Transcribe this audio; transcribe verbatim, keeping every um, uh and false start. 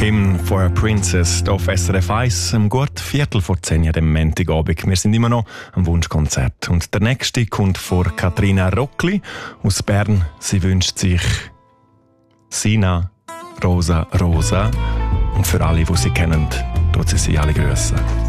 Hymn for a Princess auf S R F eins, um gut Viertel vor zehn am Montagabend. Wir sind immer noch am Wunschkonzert. Und der nächste kommt vor Katrina Rockli aus Bern. Sie wünscht sich Sina, Rosa, Rosa. Und für alle, die sie kennen, tut sie sie alle grüßen.